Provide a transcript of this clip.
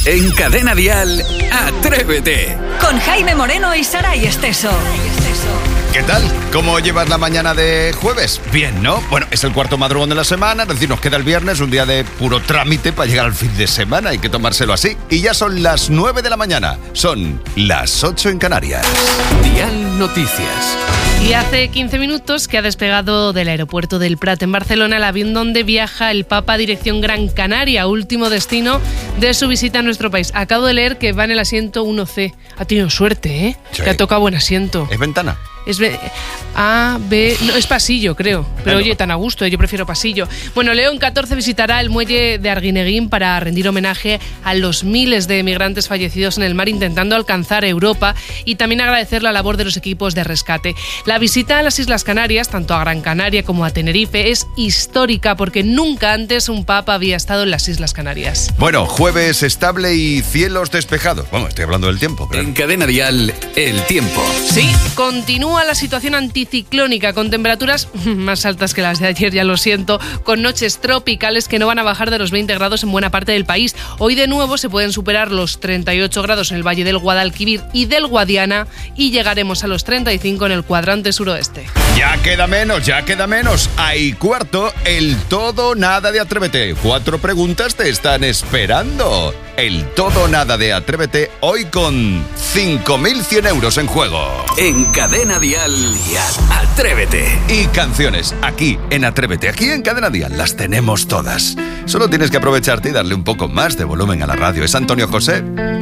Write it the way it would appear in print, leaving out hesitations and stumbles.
En Cadena Dial, Atrévete. Con Jaime Moreno y Saray Esteso. ¿Qué tal? ¿Cómo llevas la mañana de jueves? Bien, ¿no? Bueno, es el cuarto madrugón de la semana, es decir, nos queda el viernes, un día de puro trámite para llegar al fin de semana, hay que tomárselo así. Y ya son las 9 de la mañana, son las 8 en Canarias. Dial Noticias. Y hace 15 minutos que ha despegado del aeropuerto del Prat en Barcelona el avión donde viaja el Papa dirección Gran Canaria, último destino de su visita a nuestro país. Acabo de leer que va en el asiento 1C. Ha tenido suerte, ¿eh? Sí. Le ha tocado buen asiento. ¿Es ventana? Es A, B... No, es pasillo, creo. Pero oye, tan a gusto, yo prefiero pasillo. Bueno, León 14 visitará el muelle de Arguineguín para rendir homenaje a los miles de migrantes fallecidos en el mar intentando alcanzar Europa y también agradecer la labor de los equipos de rescate. La visita a las Islas Canarias, tanto a Gran Canaria como a Tenerife, es histórica porque nunca antes un papa había estado en las Islas Canarias. Bueno, jueves estable y cielos despejados. Bueno, estoy hablando del tiempo, claro. En Cadena Dial, el tiempo. Sí, continúa la situación anticiclónica con temperaturas más altas que las de ayer, ya lo siento, con noches tropicales que no van a bajar de los 20 grados en buena parte del país. Hoy de nuevo se pueden superar los 38 grados en el Valle del Guadalquivir y del Guadiana y llegaremos a los 35 en el cuadrante suroeste. Ya queda menos. Hay cuarto, el todo o nada de Atrévete. 4 preguntas te están esperando. El todo o nada de Atrévete hoy con 5.100 euros en juego. En Cadena Dial, Atrévete. Y canciones aquí en Atrévete, aquí en Cadena Dial, las tenemos todas. Solo tienes que aprovecharte y darle un poco más de volumen a la radio. Es Antonio José.